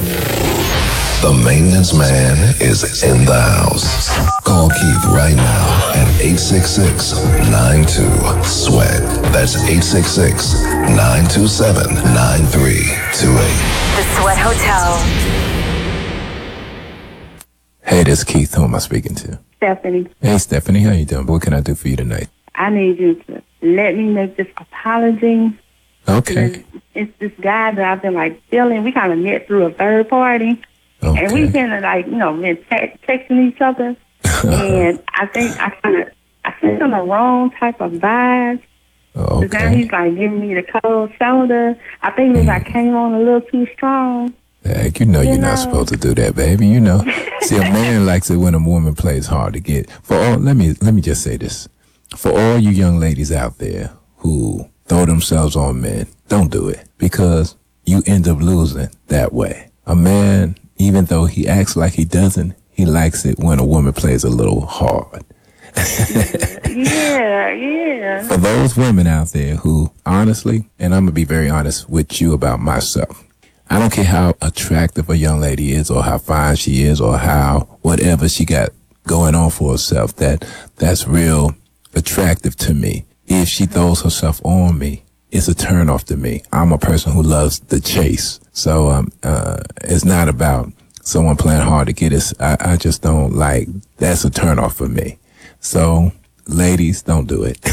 The maintenance man is in the house. Call Keith right now at 866-92-SWEAT. That's 866-927-9328. The Sweat Hotel. Hey, this is Keith. Who am I speaking to? Stephanie. Hey, Stephanie. How you doing? What can I do for you tonight? I need you to let me make this apology. Okay. It's this guy that I've been feeling. We kind of met through a third party. Okay. And we've been been texting each other. And I think I sent him the wrong type of vibes. Okay. Now he's giving me the cold shoulder. I think maybe I came on a little too strong. Heck, you know you're not supposed to do that, baby. You know. See, a man likes it when a woman plays hard to get. Let me just say this. For all you young ladies out there who throw themselves on men, don't do it, because you end up losing that way. A man, even though he acts like he doesn't, he likes it when a woman plays a little hard. Yeah. For those women out there who, honestly, and I'm going to be very honest with you about myself, I don't care how attractive a young lady is or how fine she is or how whatever she got going on for herself, that's real attractive to me. If she throws herself on me, it's a turn off to me. I'm a person who loves the chase. So it's not about someone playing hard to get us. I just don't like, that's a turn off for me. So ladies, don't do it.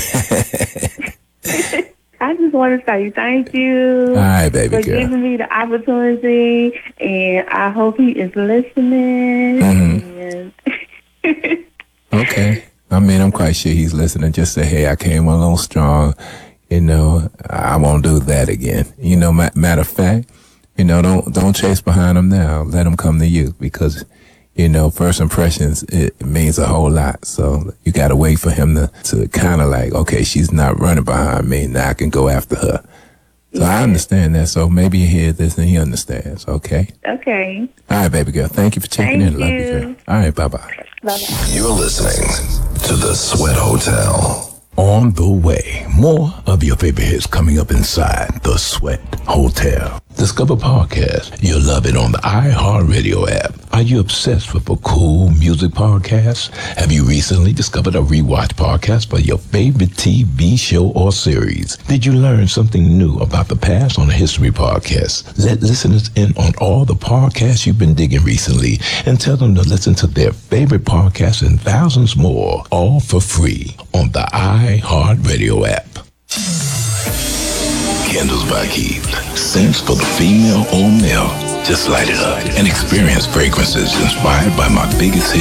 I just want to say thank you. All right, baby for girl. giving me the opportunity, and I hope he is listening. Mm-hmm. And Okay. I mean, I'm quite sure he's listening. Just say, hey, I came a little strong. I won't do that again. Matter of fact, don't chase behind him now. Let him come to you, because, first impressions, it means a whole lot. So you got to wait for him to kind of okay, she's not running behind me. Now I can go after her. So I understand that. So maybe he hears this and he understands. Okay. Okay. All right, baby girl. Thank you for checking in. Love you, girl. All right. Bye-bye. Bye-bye. You're listening to The Sweat Hotel. On the way, more of your favorite hits coming up inside The Sweat Hotel. Discover podcast. You'll love it on the iHeartRadio app. Are you obsessed with a cool music podcast? Have you recently discovered a rewatch podcast for your favorite TV show or series? Did you learn something new about the past on a history podcast? Let listeners in on all the podcasts you've been digging recently and tell them to listen to their favorite podcasts and thousands more, all for free on the iHeartRadio app. Candles by Keith. Scents for the female or male. Just light it up and experience fragrances inspired by my biggest hit.